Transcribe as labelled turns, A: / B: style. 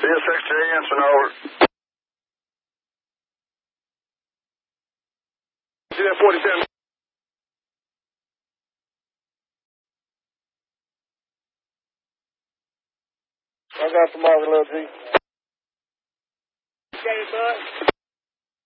A: CSXJ answering over. See that 47? I got the marker, little G. Got it, bud.